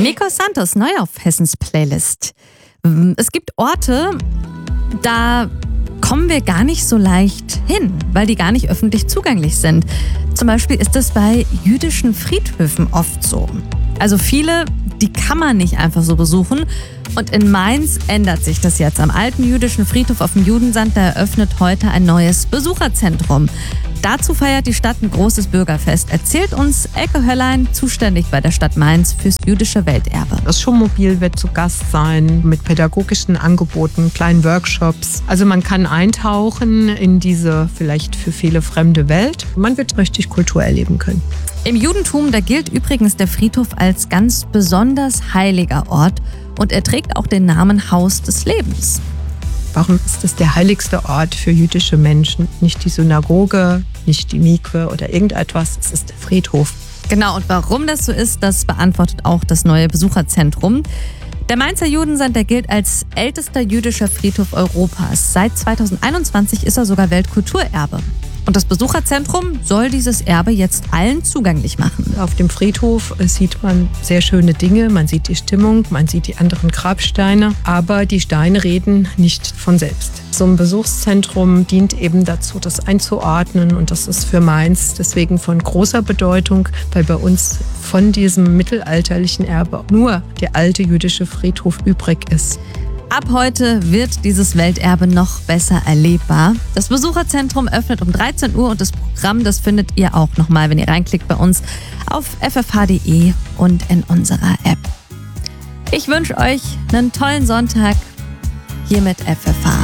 Nico Santos, neu auf Hessens Playlist. Es gibt Orte, da kommen wir gar nicht so leicht hin, weil die gar nicht öffentlich zugänglich sind. Zum Beispiel ist das bei jüdischen Friedhöfen oft so. Also viele, die kann man nicht einfach so besuchen. Und in Mainz ändert sich das jetzt. Am alten jüdischen Friedhof auf dem Judensand, da eröffnet heute ein neues Besucherzentrum. Dazu feiert die Stadt ein großes Bürgerfest, erzählt uns Elke Höllein, zuständig bei der Stadt Mainz fürs jüdische Welterbe. Das Schulmobil wird zu Gast sein mit pädagogischen Angeboten, kleinen Workshops. Also man kann eintauchen in diese vielleicht für viele fremde Welt. Man wird richtig Kultur erleben können. Im Judentum, da gilt übrigens der Friedhof als ganz besonders heiliger Ort und er trägt auch den Namen Haus des Lebens. Warum ist es der heiligste Ort für jüdische Menschen? Nicht die Synagoge, nicht die Mikwe oder irgendetwas, es ist der Friedhof. Genau, und warum das so ist, das beantwortet auch das neue Besucherzentrum. Der Mainzer Judensand, der gilt als ältester jüdischer Friedhof Europas. Seit 2021 ist er sogar Weltkulturerbe. Und das Besucherzentrum soll dieses Erbe jetzt allen zugänglich machen. Auf dem Friedhof sieht man sehr schöne Dinge, man sieht die Stimmung, man sieht die anderen Grabsteine, aber die Steine reden nicht von selbst. So ein Besuchszentrum dient eben dazu, das einzuordnen und das ist für Mainz deswegen von großer Bedeutung, weil bei uns von diesem mittelalterlichen Erbe nur der alte jüdische Friedhof übrig ist. Ab heute wird dieses Welterbe noch besser erlebbar. Das Besucherzentrum öffnet um 13 Uhr und das Programm, das findet ihr auch nochmal, wenn ihr reinklickt bei uns auf ffh.de und in unserer App. Ich wünsche euch einen tollen Sonntag hier mit FFH.